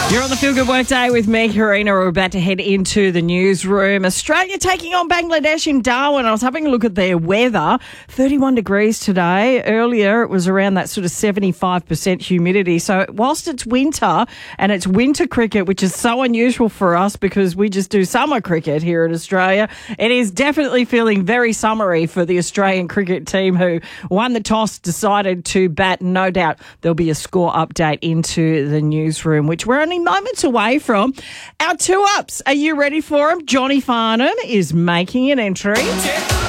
You're on the Feel Good Workday with me, Karina. We're about to head into the newsroom. Australia taking on Bangladesh in Darwin. I was having a look at their weather. 31 degrees today. Earlier, it was around that sort of 75% humidity. So whilst it's winter, and it's winter cricket, which is so unusual for us because we just do summer cricket here in Australia, it is definitely feeling very summery for the Australian cricket team who won the toss, decided to bat. No doubt there'll be a score update into the newsroom, which we're only moments away from. Our two ups, are you ready for them? Johnny Farnham is making an entry.